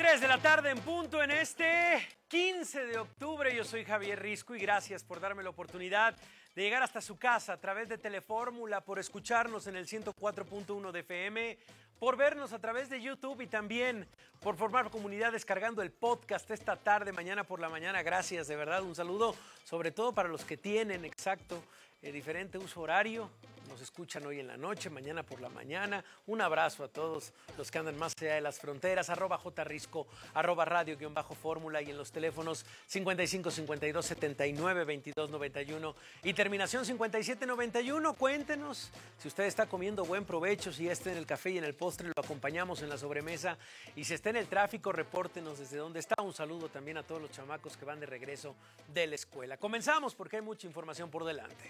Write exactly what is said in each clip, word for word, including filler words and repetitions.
tres de la tarde en punto en este quince de octubre. Yo soy Javier Risco y gracias por darme la oportunidad de llegar hasta su casa a través de Telefórmula, por escucharnos en el ciento cuatro punto uno de F M, por vernos a través de YouTube y también por formar comunidad descargando el podcast esta tarde, mañana por la mañana. Gracias, de verdad, un saludo sobre todo para los que tienen exacto eh, diferente uso horario. Nos escuchan hoy en la noche, mañana por la mañana. Un abrazo a todos los que andan más allá de las fronteras. Arroba jrisco, arroba radio guión bajo fórmula y en los teléfonos cincuenta y cinco cincuenta y dos setenta y nueve veintidós noventa y uno y terminación cincuenta y siete noventa y uno. Cuéntenos si usted está comiendo, buen provecho. Si ya está en el café y en el postre, lo acompañamos en la sobremesa. Y si está en el tráfico, repórtenos desde dónde está. Un saludo también a todos los chamacos que van de regreso de la escuela. Comenzamos porque hay mucha información por delante.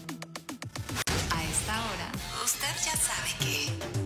A esta hora, usted ya sabe que...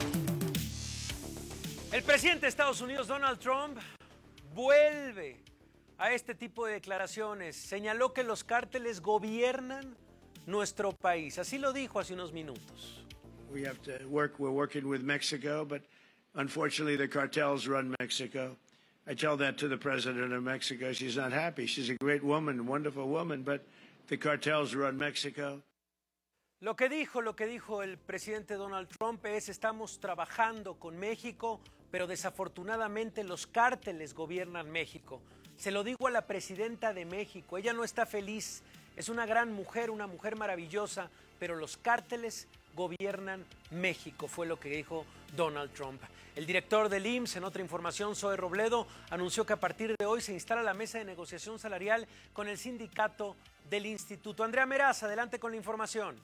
El presidente de Estados Unidos, Donald Trump, vuelve a este tipo de declaraciones. Señaló que los cárteles gobiernan nuestro país. Así lo dijo hace unos minutos. We have to work, we're working with Mexico, but unfortunately the cartels run Mexico. I tell that to the president of Mexico. She's not happy. She's a great woman, wonderful woman, but the cartels run Mexico. Lo que dijo, lo que dijo el presidente Donald Trump es: estamos trabajando con México, pero desafortunadamente los cárteles gobiernan México. Se lo digo a la presidenta de México, ella no está feliz, es una gran mujer, una mujer maravillosa, pero los cárteles gobiernan México, fue lo que dijo Donald Trump. El director del I M S S, en otra información, Zoe Robledo, anunció que a partir de hoy se instala la mesa de negociación salarial con el sindicato del instituto. Andrea Meraz, adelante con la información.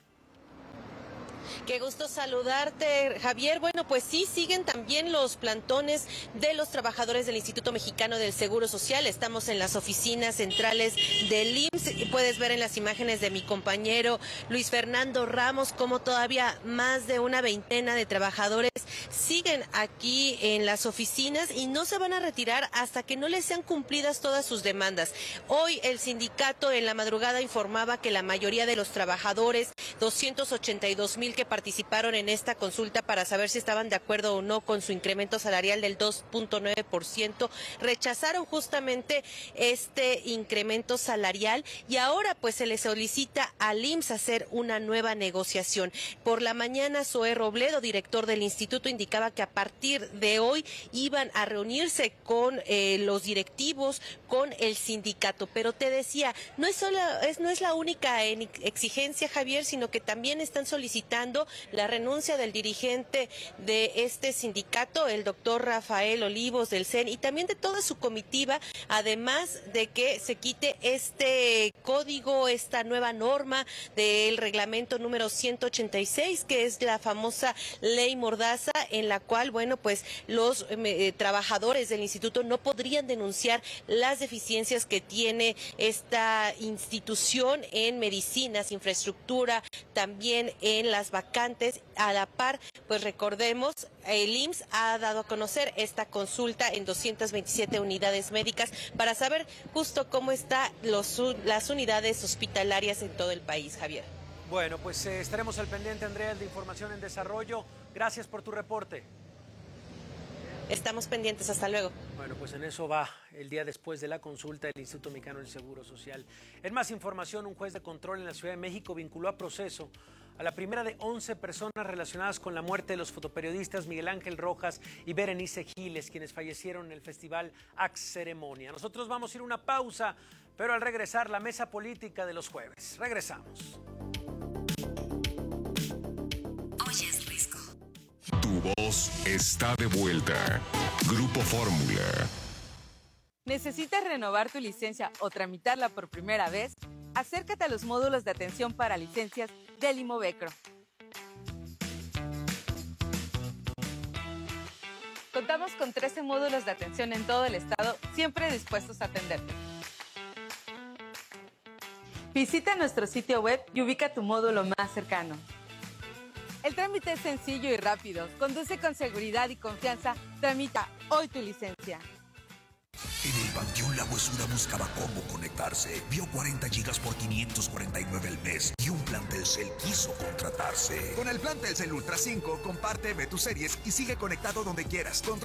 Qué gusto saludarte, Javier. Bueno, pues sí, siguen también los plantones de los trabajadores del Instituto Mexicano del Seguro Social. Estamos en las oficinas centrales del I M S S y puedes ver en las imágenes de mi compañero Luis Fernando Ramos cómo todavía más de una veintena de trabajadores siguen aquí en las oficinas y no se van a retirar hasta que no les sean cumplidas todas sus demandas. Hoy el sindicato en la madrugada informaba que la mayoría de los trabajadores, doscientos ochenta y dos mil que participaron en esta consulta para saber si estaban de acuerdo o no con su incremento salarial del dos punto nueve por ciento, rechazaron justamente este incremento salarial y ahora pues se le solicita al I M S S hacer una nueva negociación. Por la mañana, Zoe Robledo, director del instituto, indicaba que a partir de hoy iban a reunirse con eh, los directivos, con el sindicato, pero te decía, no es, solo, es, no es la única exigencia, Javier, sino que también están solicitando la renuncia del dirigente de este sindicato, el doctor Rafael Olivos del C E N, y también de toda su comitiva, además de que se quite este código, esta nueva norma del reglamento número ciento ochenta y seis, que es la famosa ley Mordaza, en la cual, bueno, pues los eh, trabajadores del instituto no podrían denunciar las deficiencias que tiene esta institución en medicinas, infraestructura, también en las vacantes. A la par, pues recordemos, el I M S S ha dado a conocer esta consulta en doscientas veintisiete unidades médicas para saber justo cómo están las unidades hospitalarias en todo el país, Javier. Bueno, pues eh, estaremos al pendiente, Andrea, de información en desarrollo. Gracias por tu reporte. Estamos pendientes, hasta luego. Bueno, pues en eso va el día después de la consulta del Instituto Mexicano del Seguro Social. En más información, un juez de control en la Ciudad de México vinculó a proceso a la primera de once personas relacionadas con la muerte de los fotoperiodistas Miguel Ángel Rojas y Berenice Giles, quienes fallecieron en el festival Ax Ceremonia. Nosotros vamos a ir a una pausa, pero al regresar, la mesa política de los jueves. Regresamos. Oyes Risco. Tu voz está de vuelta. Grupo Fórmula. ¿Necesitas renovar tu licencia o tramitarla por primera vez? Acércate a los módulos de atención para licencias del Imovecro. Contamos con trece módulos de atención en todo el estado, siempre dispuestos a atenderte. Visita nuestro sitio web y ubica tu módulo más cercano. El trámite es sencillo y rápido. Conduce con seguridad y confianza. Tramita hoy tu licencia. En el Panteón La Huesura buscaba cómo conectarse. Vio cuarenta gigas por quinientos cuarenta y nueve al mes y un plan Telcel quiso contratarse. Con el plan Telcel Ultra cinco, comparte, ve tus series y sigue conectado donde quieras. Contra